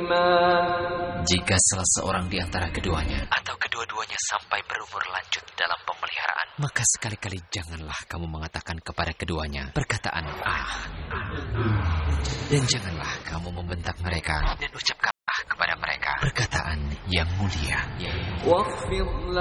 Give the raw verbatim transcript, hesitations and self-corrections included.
Jika salah seorang di antara keduanya atau kedua-duanya sampai berumur lanjut dalam pemeliharaan, maka sekali-kali janganlah kamu mengatakan kepada keduanya perkataan ah, dan janganlah kamu membentak mereka dan ucapkanlah kepada mereka perkataan yang mulia.